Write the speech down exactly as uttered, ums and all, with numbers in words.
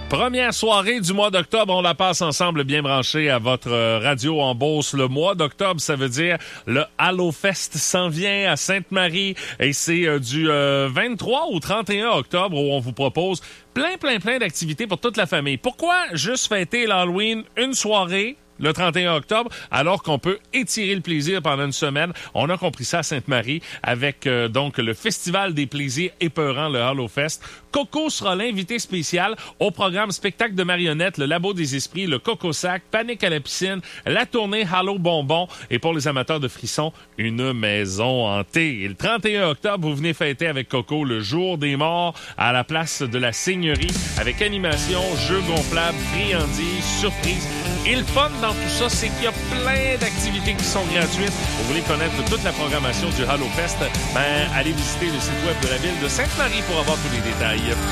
Première soirée du mois d'octobre, on la passe ensemble bien branchée à votre radio en Beauce. Le mois d'octobre, ça veut dire le Hallowfest s'en vient à Sainte-Marie et c'est euh, du euh, vingt-trois au trente et un octobre où on vous propose plein, plein, plein d'activités pour toute la famille. Pourquoi juste fêter l'Halloween une soirée le trente et un octobre, alors qu'on peut étirer le plaisir pendant une semaine? On a compris ça à Sainte-Marie avec euh, donc le Festival des plaisirs épeurants, le Hallowfest. Coco sera l'invité spécial au programme spectacle de marionnettes, le Labo des esprits, le Coco Sac, Panique à la piscine, la tournée Hallo Bonbon et pour les amateurs de frissons, une maison hantée. Et le trente et un octobre, vous venez fêter avec Coco le jour des morts à la place de la Seigneurie avec animation, jeux gonflables, friandises, surprises. Et le fun dans tout ça, c'est qu'il y a plein d'activités qui sont gratuites. Vous voulez connaître toute la programmation du Hallowfest? Ben, allez visiter le site web de la ville de Sainte-Marie pour avoir tous les détails.